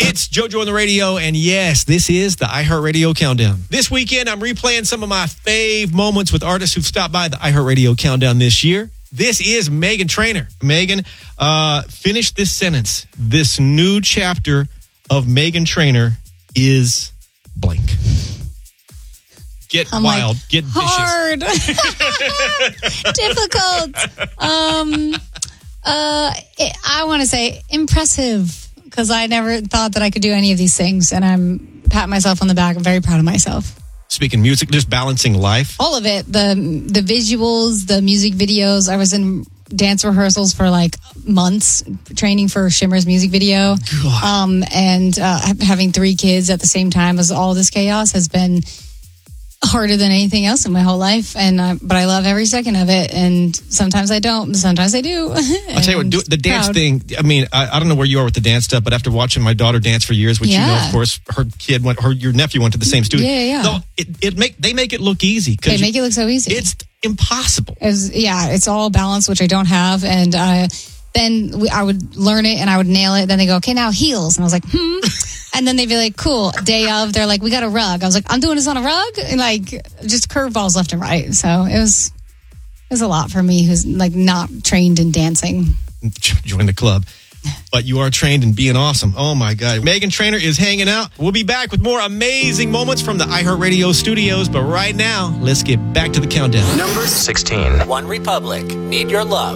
It's JoJo on the radio, and yes, this is the iHeartRadio Countdown. This weekend, I'm replaying some of my fave moments with artists who've stopped by the iHeartRadio Countdown this year. This is Meghan Trainor. Meghan, finish this sentence. This new chapter of Meghan Trainor is blank. Get wild. Get vicious. Hard. Difficult. I want to say impressive, because I never thought that I could do any of these things, and I'm patting myself on the back. I'm very proud of myself. Speaking music, just balancing life. All of it. The visuals, the music videos. I was in dance rehearsals for like months, training for Shimmer's music video. And having 3 kids at the same time as all this chaos has been harder than anything else in my whole life, but I love every second of it, and sometimes I don't, sometimes I do. I'll tell you what, the dance thing, I mean, I don't know where you are with the dance stuff, but after watching my daughter dance for years, which you know, of course, your nephew went to the same studio. Yeah. They make it look easy. They make it look so easy. It's impossible. It's all balance, which I don't have, and then I would learn it and I would nail it. Then they go, okay, now heels. And I was like, And then they'd be like, cool. Day of, they're like, we got a rug. I was like, I'm doing this on a rug? And like, just curveballs left and right. So it was a lot for me, who's like not trained in dancing. Join the club. But you are trained in being awesome. Oh my God. Meghan Trainor is hanging out. We'll be back with more amazing moments from the iHeartRadio studios. But right now, let's get back to the countdown. Number 16. One Republic. Need Your Love.